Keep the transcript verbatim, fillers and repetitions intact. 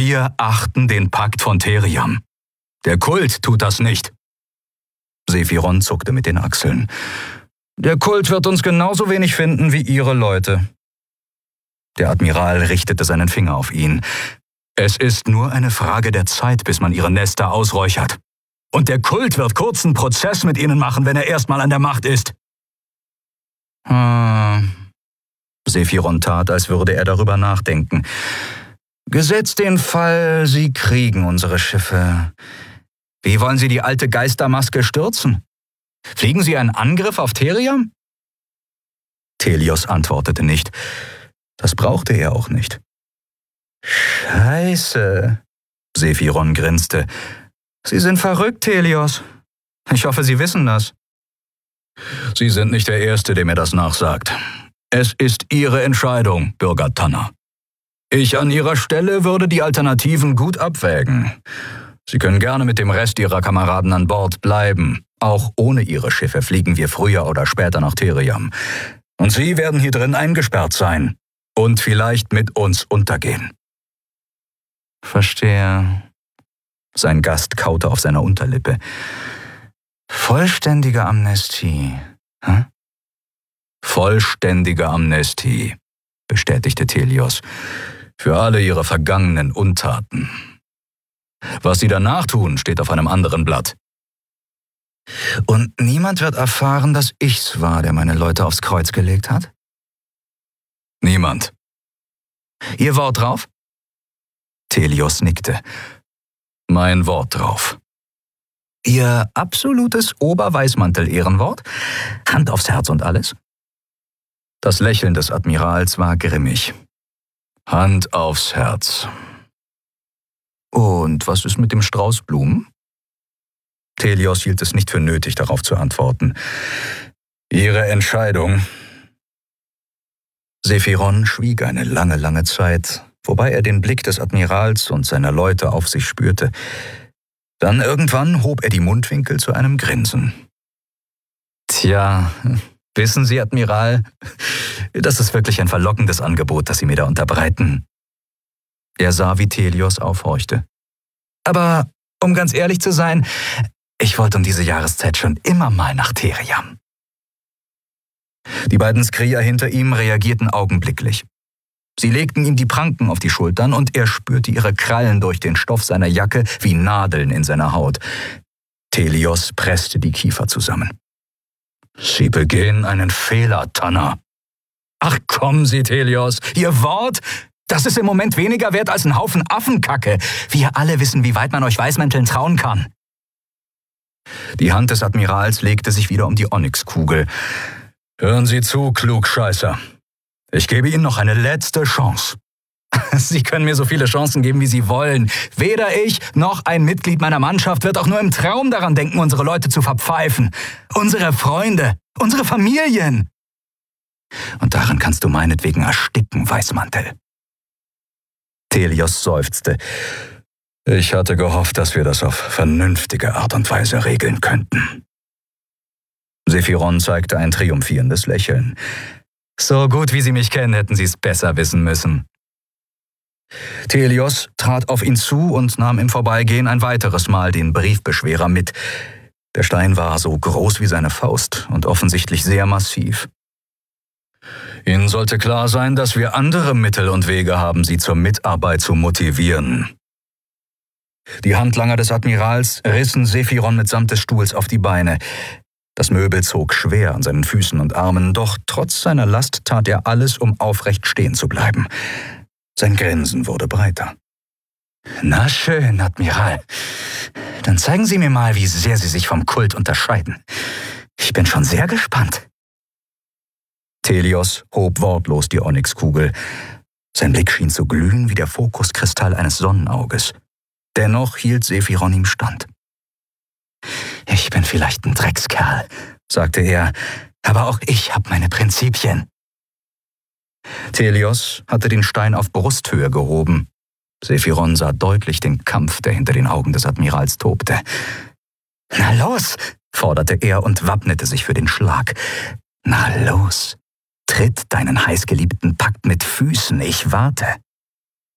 Wir achten den Pakt von Theriam. Der Kult tut das nicht. Sephiron zuckte mit den Achseln. Der Kult wird uns genauso wenig finden wie Ihre Leute. Der Admiral richtete seinen Finger auf ihn. Es ist nur eine Frage der Zeit, bis man ihre Nester ausräuchert. Und der Kult wird kurzen Prozess mit ihnen machen, wenn er erstmal an der Macht ist. Hm. Sephiron tat, als würde er darüber nachdenken. Gesetzt den Fall, Sie kriegen unsere Schiffe. Wie wollen Sie die alte Geistermaske stürzen? Fliegen Sie einen Angriff auf Theriam? Thelios antwortete nicht. Das brauchte er auch nicht. Scheiße, Sephiron grinste. Sie sind verrückt, Thelios. Ich hoffe, Sie wissen das. Sie sind nicht der Erste, der mir das nachsagt. Es ist Ihre Entscheidung, Bürger Tanner. Ich an Ihrer Stelle würde die Alternativen gut abwägen. Sie können gerne mit dem Rest Ihrer Kameraden an Bord bleiben. Auch ohne Ihre Schiffe fliegen wir früher oder später nach Theriam. Und Sie werden hier drin eingesperrt sein und vielleicht mit uns untergehen. Verstehe. Sein Gast kaute auf seiner Unterlippe. Vollständige Amnestie. Hm? Vollständige Amnestie, bestätigte Thelios. Für alle ihre vergangenen Untaten. Was sie danach tun, steht auf einem anderen Blatt. Und niemand wird erfahren, dass ich's war, der meine Leute aufs Kreuz gelegt hat? Niemand. Ihr Wort drauf? Thelios nickte. Mein Wort drauf. Ihr absolutes Oberweißmantel-Ehrenwort? Hand aufs Herz und alles? Das Lächeln des Admirals war grimmig. Hand aufs Herz. Und was ist mit dem Strauß Blumen? Thelios hielt es nicht für nötig, darauf zu antworten. Ihre Entscheidung. Sephiron schwieg eine lange, lange Zeit, wobei er den Blick des Admirals und seiner Leute auf sich spürte. Dann irgendwann hob er die Mundwinkel zu einem Grinsen. Tja, wissen Sie, Admiral, das ist wirklich ein verlockendes Angebot, das Sie mir da unterbreiten. Er sah, wie Thelios aufhorchte. Aber, um ganz ehrlich zu sein, ich wollte um diese Jahreszeit schon immer mal nach Theriam. Die beiden Skrier hinter ihm reagierten augenblicklich. Sie legten ihm die Pranken auf die Schultern und er spürte ihre Krallen durch den Stoff seiner Jacke wie Nadeln in seiner Haut. Thelios presste die Kiefer zusammen. Sie begehen einen Fehler, Tanner. Ach kommen Sie, Thelios, Ihr Wort, das ist im Moment weniger wert als ein Haufen Affenkacke. Wir alle wissen, wie weit man euch Weißmänteln trauen kann. Die Hand des Admirals legte sich wieder um die Onyxkugel. Hören Sie zu, Klugscheißer. Ich gebe Ihnen noch eine letzte Chance. Sie können mir so viele Chancen geben, wie Sie wollen. Weder ich noch ein Mitglied meiner Mannschaft wird auch nur im Traum daran denken, unsere Leute zu verpfeifen. Unsere Freunde, unsere Familien. Und daran kannst du meinetwegen ersticken, Weißmantel. Thelios seufzte. Ich hatte gehofft, dass wir das auf vernünftige Art und Weise regeln könnten. Sephiron zeigte ein triumphierendes Lächeln. So gut wie Sie mich kennen, hätten Sie es besser wissen müssen. Thelios trat auf ihn zu und nahm im Vorbeigehen ein weiteres Mal den Briefbeschwerer mit. Der Stein war so groß wie seine Faust und offensichtlich sehr massiv. Ihnen sollte klar sein, dass wir andere Mittel und Wege haben, Sie zur Mitarbeit zu motivieren. Die Handlanger des Admirals rissen Sephiron mitsamt des Stuhls auf die Beine. Das Möbel zog schwer an seinen Füßen und Armen, doch trotz seiner Last tat er alles, um aufrecht stehen zu bleiben. Sein Grinsen wurde breiter. Na schön, Admiral. Dann zeigen Sie mir mal, wie sehr Sie sich vom Kult unterscheiden. Ich bin schon sehr gespannt. Thelios hob wortlos die Onyxkugel. Sein Blick schien zu glühen wie der Fokuskristall eines Sonnenauges. Dennoch hielt Sephiron ihm stand. Ich bin vielleicht ein Dreckskerl, sagte er, aber auch ich habe meine Prinzipien. Thelios hatte den Stein auf Brusthöhe gehoben. Sephiron sah deutlich den Kampf, der hinter den Augen des Admirals tobte. Na los, forderte er und wappnete sich für den Schlag. Na los, tritt deinen heißgeliebten Pakt mit Füßen, ich warte.